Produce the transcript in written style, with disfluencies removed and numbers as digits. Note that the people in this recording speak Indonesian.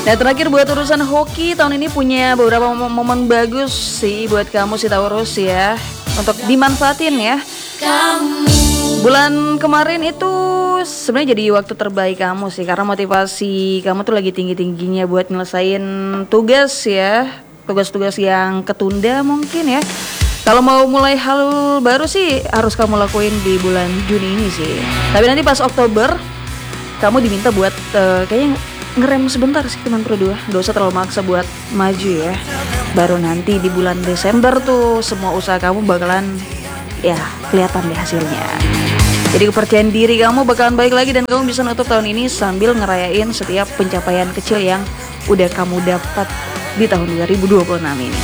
Nah terakhir buat urusan hoki, tahun ini punya beberapa momen bagus sih buat kamu si Taurus ya, untuk dimanfaatin ya. Bulan kemarin itu sebenarnya jadi waktu terbaik kamu sih, karena motivasi kamu tuh lagi tinggi-tingginya buat nyelesain tugas ya, tugas-tugas yang ketunda mungkin ya. Kalau mau mulai hal baru sih harus kamu lakuin di bulan Juni ini sih. Tapi nanti pas Oktober kamu diminta buat kayaknya ngerem sebentar sih, cuma berdua, gak usah terlalu maksa buat maju ya. Baru nanti di bulan Desember tuh semua usaha kamu bakalan ya kelihatan deh hasilnya. Jadi kepercayaan diri kamu bakalan baik lagi dan kamu bisa nutup tahun ini sambil ngerayain setiap pencapaian kecil yang udah kamu dapat di tahun 2026 ini.